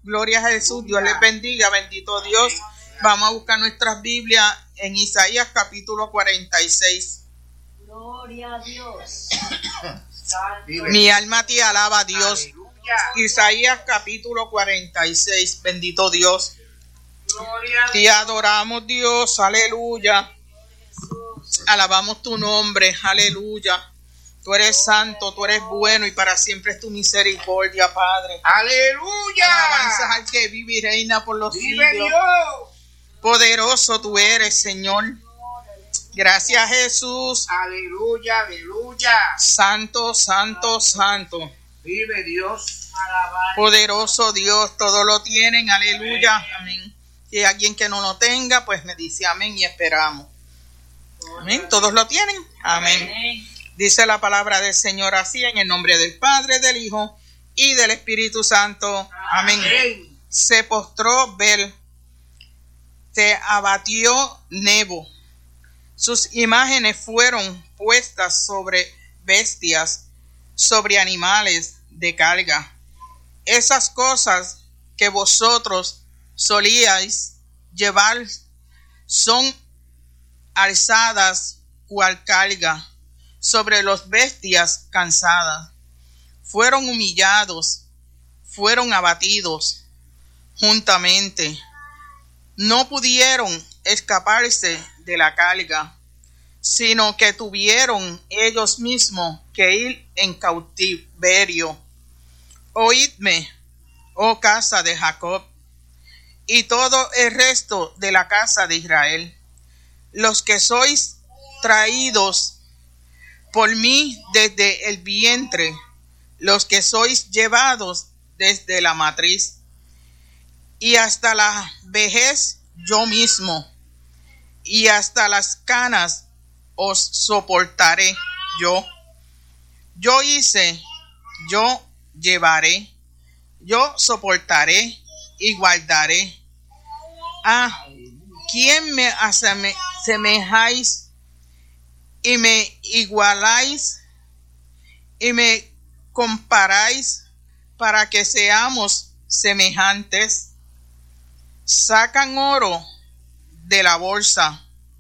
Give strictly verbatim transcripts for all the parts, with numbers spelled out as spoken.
Gloria a Jesús. Dios les bendiga. Bendito Dios. Vamos a buscar nuestras Biblias en Isaías capítulo cuarenta y seis. Gloria a Dios. Mi alma te alaba, Dios. Aleluya. Isaías capítulo cuarenta y seis. Bendito Dios. Gloria. Te adoramos, Dios. Aleluya. Alabamos tu nombre. Aleluya. Tú eres santo, tú eres bueno y para siempre es tu misericordia, Padre. ¡Aleluya! Alabanzas al que vive y reina por los ¡Vive siglos. Dios! Poderoso tú eres, Señor. Gracias, Jesús. ¡Aleluya, aleluya! Santo, santo, santo. ¡Vive Dios! Poderoso Dios, todo lo tienen. Aleluya. Amén. amén. Si hay alguien que no lo tenga, pues me dice amén y esperamos. Amén. ¿Todos lo tienen? Amén. amén. Dice la palabra del Señor así, en el nombre del Padre, del Hijo y del Espíritu Santo. Amén. Amén. Se postró Bel, se abatió Nebo. Sus imágenes fueron puestas sobre bestias, sobre animales de carga. Esas cosas que vosotros solíais llevar son alzadas cual carga sobre los bestias cansadas. Fueron humillados, fueron abatidos juntamente. No pudieron escaparse de la carga, sino que tuvieron ellos mismos que ir en cautiverio. Oídme, oh casa de Jacob, y todo el resto de la casa de Israel, los que sois traídos por mí desde el vientre, los que sois llevados desde la matriz, y hasta la vejez yo mismo, y hasta las canas os soportaré yo. Yo hice, yo llevaré, yo soportaré y guardaré. Ah, ¿quién me asemejáis y me igualáis y me comparáis para que seamos semejantes? Sacan oro de la bolsa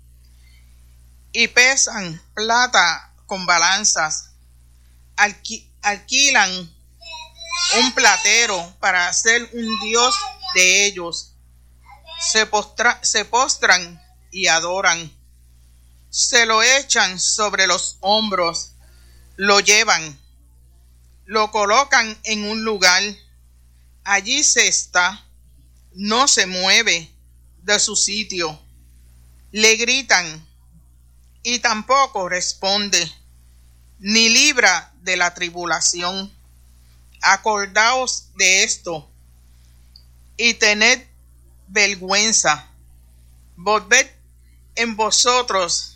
y pesan plata con balanzas. Alqui- alquilan un platero para hacer un dios de ellos. Se, postra- se postran y adoran. Se lo echan sobre los hombros, lo llevan, lo colocan en un lugar. Allí se está, no se mueve de su sitio. Le gritan y tampoco responde, ni libra de la tribulación. Acordaos de esto y tened vergüenza. Volved en vosotros,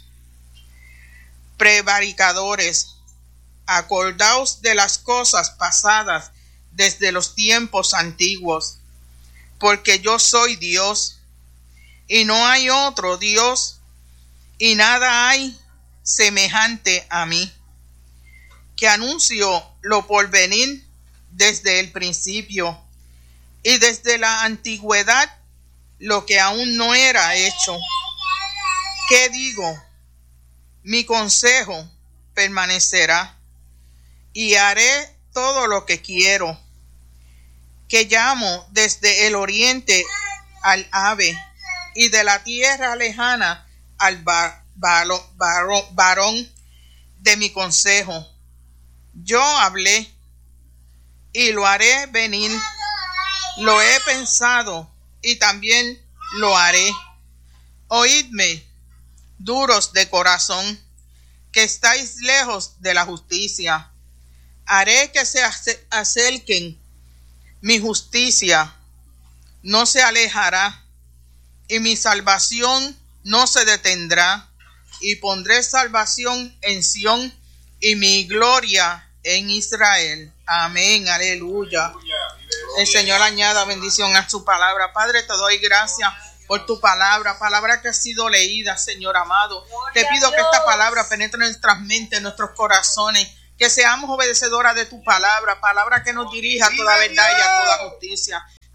prevaricadores, acordaos de las cosas pasadas desde los tiempos antiguos, porque yo soy Dios, y no hay otro Dios, y nada hay semejante a mí, que anuncio lo por venir desde el principio, y desde la antigüedad lo que aún no era hecho. ¿Qué digo? Mi consejo permanecerá, y haré todo lo que quiero, que llamo desde el oriente al ave, y de la tierra lejana al bar, baro, baro, varón de mi consejo. Yo hablé, y lo haré venir, lo he pensado, y también lo haré. Oídme, duros de corazón, que estáis lejos de la justicia. Haré que se acerquen mi justicia, no se alejará, y mi salvación no se detendrá, y pondré salvación en Sión y mi gloria en Israel. Amén, aleluya. El Señor añada bendición a su palabra. Padre, te doy gracias por tu palabra, palabra que ha sido leída, Señor amado. Te pido que esta palabra penetre en nuestras mentes, en nuestros corazones, que seamos obedecedoras de tu palabra, palabra que nos dirija a toda verdad y a toda justicia.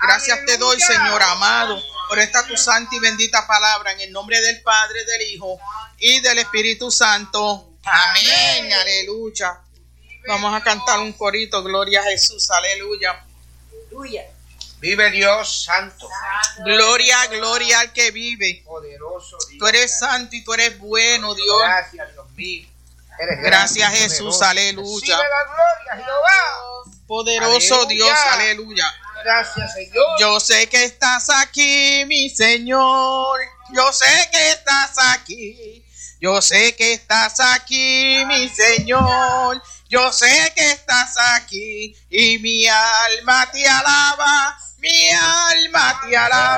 Gracias te doy, Aleluya. Señor amado, por esta tu santa y bendita palabra, en el nombre del Padre, del Hijo y del Espíritu Santo. Amén. Aleluya. Vamos a cantar un corito. Gloria a Jesús. Aleluya. Aleluya. Vive Dios santo, Gloria, gloria al que vive. poderoso Dios. Tú eres santo y tú eres bueno, Dios. Gracias, Dios mío. Eres Gracias, grande y Jesús. poderoso. Aleluya. Recibe la gloria, Jehová. Poderoso Aleluya. Dios. Aleluya. Gracias, Señor. Yo sé que estás aquí, mi Señor. Yo sé que estás aquí. Yo sé que estás aquí, mi Señor. Yo sé que estás aquí y mi alma te alaba. Mi alma te alaba.